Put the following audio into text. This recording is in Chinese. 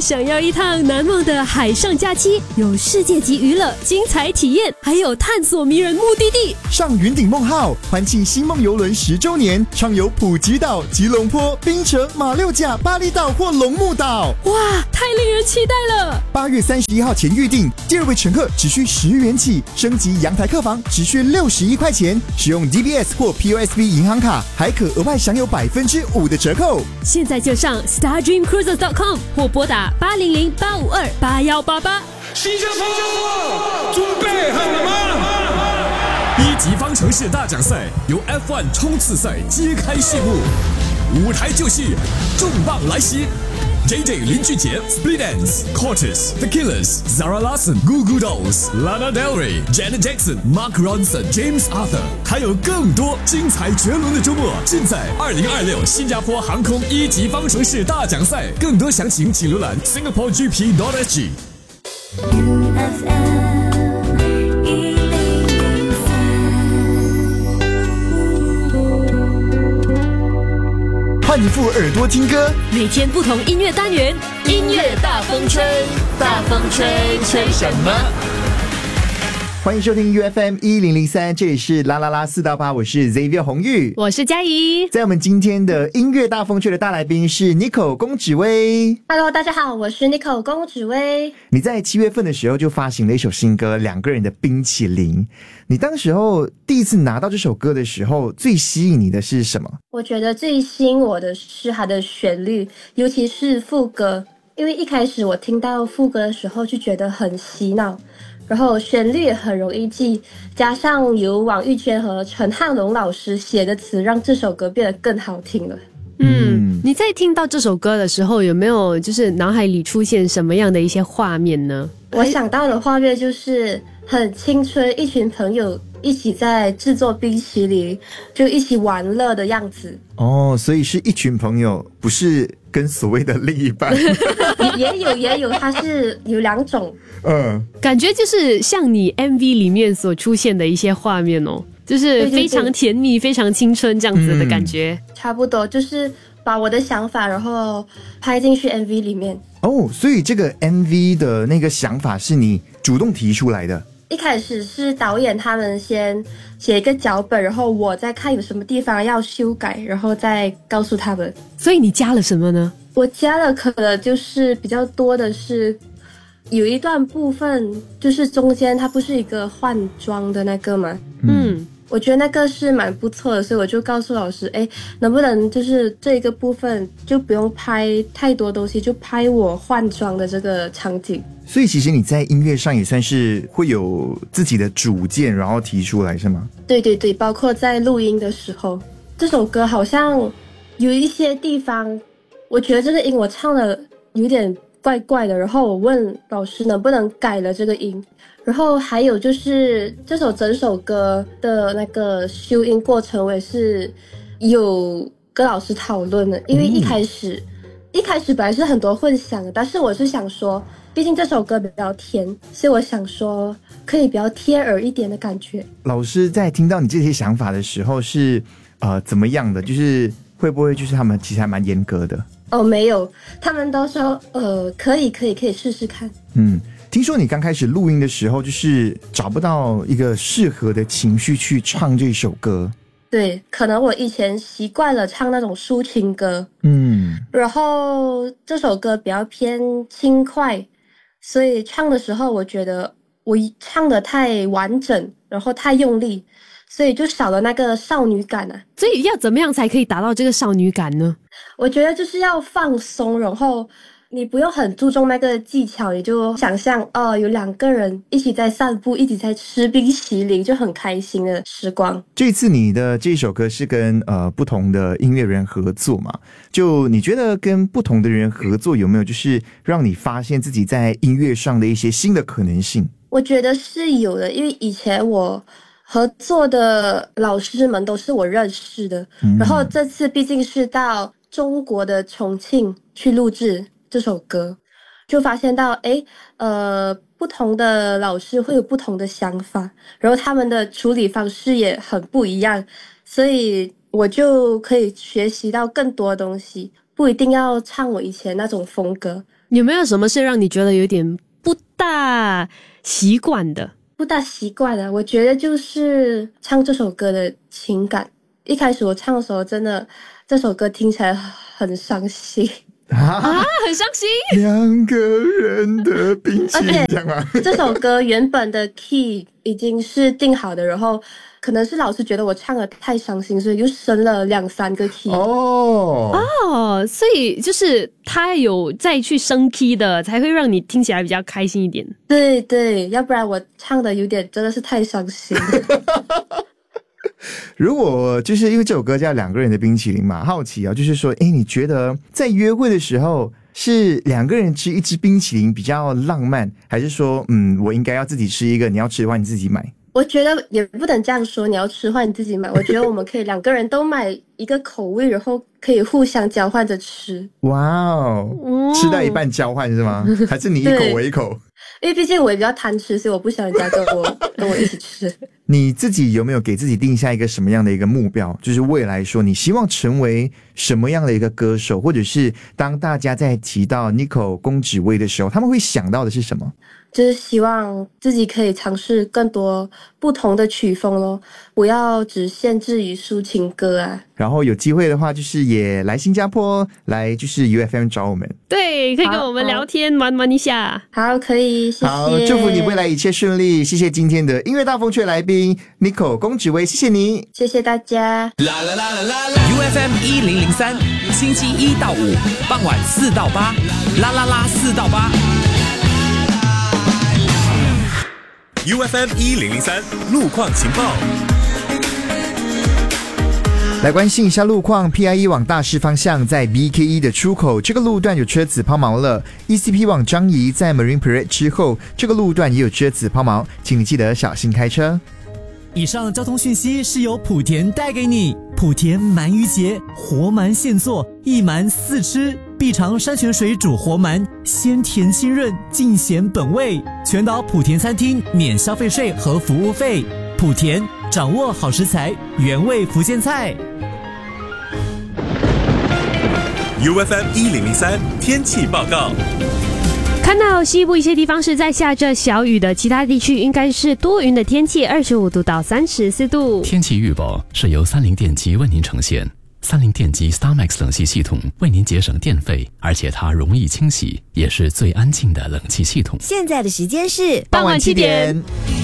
想要一趟难忘的海上假期，有世界级娱乐、精彩体验，还有探索迷人目的地。 上云顶梦号，欢庆星梦邮轮10周年，畅游普吉岛、吉隆坡、槟城、马六甲、巴厘岛或龙目岛。 哇，太令人期待了 ！8月31号前预定，第2位乘客只需10元起，升级阳台客房只需61块钱，使用 DBS 或 POSB 银行卡，还可额外享有5%的折扣。 现在就上 StarDreamCruises.com 或拨打800-852-8188。 新加坡，准备好了吗？ 一级方程式大奖赛由 F1 冲刺赛揭开序幕，舞台就绪，重磅来袭。JJ 林俊杰、Split Enz、Cortez、The Killers、Zara Larsson、Goo Goo Dolls、Lana Del Rey、Janet Jackson、Mark Ronson、James Arthur， 还有更多精彩绝伦的周末，尽在2026新加坡航空一级方程式大奖赛。更多详情请浏览 singaporegp.sg。 换你副耳朵听歌， 每天不同音乐单元，音乐大风吹，大风吹，吹什么？ 欢迎收听 UFM 1003，这里是啦啦啦4到8，我是 Xavier 洪玉， 我是嘉怡。 在我们今天的音乐大风吹的大来宾是 Nicole 龚芷薇。 Hello， 大家好，我是 Nicole 龚芷薇。 你在7月份的时候就发行了一首新歌《两个人的冰淇淋》，你当时候第一次拿到这首歌的时候，最吸引你的是什么？ 我觉得最吸引我的是它的旋律，尤其是副歌，因为一开始我听到副歌的时候就觉得很洗脑，然后旋律也很容易记，加上由王玉娟和陈汉龙老师写的词，让这首歌变得更好听了。 你在听到这首歌的时候，有没有就是脑海里出现什么样的一些画面呢？ 我想到的画面就是很青春，一群朋友一起在制作冰淇淋，就一起玩乐的样子。 哦，所以是一群朋友，不是跟所谓的另一半。 也有，它是有两种。 感觉就是像你 MV 里面所出现的一些画面哦，就是非常甜蜜、非常青春这样子的感觉。 差不多就是把我的想法然后拍进去 MV 里面。 哦，所以这个 MV 的那个想法是你主动提出来的？ 一开始是导演他们先写一个脚本，然后我再看有什么地方要修改，然后再告诉他们。 所以你加了什么呢？ 我加了可能就是比较多的是有一段部分，就是中间它不是一个换装的那个吗？我觉得那个是蛮不错的，所以我就告诉老师，能不能就是这一个部分就不用拍太多东西，就拍我换装的这个场景。 所以其实你在音乐上也算是会有自己的主见，然后提出来是吗？ 对对对，包括在录音的时候，这首歌好像有一些地方，我觉得这个音我唱的有点怪怪的，然后我问老师能不能改了这个音。然后还有就是整首歌的那个修音过程，我也是有跟老师讨论的，因为一开始本来是很多混响的，但是我是想说，毕竟这首歌比较甜，所以我想说可以比较贴耳一点的感觉。老师在听到你这些想法的时候是怎么样的？就是会不会就是他们其实还蛮严格的？ 哦，没有，他们都说可以试试看。 听说你刚开始录音的时候，就是找不到一个适合的情绪去唱这首歌。 对，可能我以前习惯了唱那种抒情歌，然后这首歌比较偏轻快，所以唱的时候我觉得我唱得太完整，然后太用力，所以就少了那个少女感啊。 所以要怎么样才可以达到这个少女感呢？ 我觉得就是要放松，然后你不用很注重那个技巧，你就想象有两个人一起在散步，一起在吃冰淇淋，就很开心的时光。 这次你的这首歌是跟不同的音乐人合作嘛？就你觉得跟不同的人合作有没有就是让你发现自己在音乐上的一些新的可能性？ 我觉得是有的，因为以前我合作的老师们都是我认识的，然后这次毕竟是到中国的重庆去录制这首歌，就发现到不同的老师会有不同的想法，然后他们的处理方式也很不一样，所以我就可以学习到更多的东西，不一定要唱我以前那种风格， 有没有什么是让你觉得有点不大习惯的？ 不大习惯的，我觉得就是唱这首歌的情感。一开始我唱的时候，真的这首歌听起来很伤心啊，很伤心。 两个人的冰淇淋，这样吗？ 这首歌原本的 key 已经是定好的，然后可能是老师觉得我唱的太伤心，所以又升了2-3个 key。 所以就是他有再去升 key 的，才会让你听起来比较开心一点。 对对，要不然我唱的有点真的是太伤心了。 如果就是因为这首歌叫两个人的冰淇淋嘛，好奇啊，就是说，你觉得在约会的时候是两个人吃一支冰淇淋比较浪漫，还是说，我应该要自己吃一个，你要吃的话你自己买？ 我觉得也不能这样说，你要吃的话你自己买。我觉得我们可以两个人都买一个口味，然后可以互相交换着吃。 哇哦，吃到一半交换是吗？还是你一口我一口？ 因为毕竟我也比较贪吃，所以我不想人家跟我一起吃。 你自己有没有给自己定下一个什么样的一个目标？就是未来说你希望成为什么样的一个歌手，或者是当大家在提到 Nicole 龚芷薇的时候，他们会想到的是什么？ 就是希望自己可以尝试更多不同的曲风咯，不要只限制于抒情歌啊。 然后有机会的话，就是也来新加坡，来就是 UFM 找我们。 对，可以跟我们聊天玩一下。 好，可以，谢谢。 好，祝福你未来一切顺利。谢谢今天的音乐大风趣来宾 Nicole 龚芷薇，谢谢你， 谢谢大家。 UFM 1003，星期1到5傍晚4到8，啦啦啦4到8。 UFM 1003路况情报。 来关心一下路况 ，PIE 往大势方向在 BKE 的出口，这个路段有车子抛锚了。ECP 往樟宜在 Marine Parade 之后，这个路段也有车子抛锚，请你记得小心开车。 以上交通讯息是由莆田带给你。莆田鳗鱼节，活鳗现做，一鳗4吃，必尝山泉水煮活鳗，鲜甜清润，尽显本味。全岛莆田餐厅免消费税和服务费。莆田掌握好食材，原味福建菜。 UFM 1003天气报告。 看到西部一些地方是在下着小雨的，其他地区应该是多云的天气，25度到34度。 天气预报是由三菱电机为您呈现。三菱电机 StarMax 冷气系统为您节省电费，而且它容易清洗，也是最安静的冷气系统。 现在的时间是傍晚7点。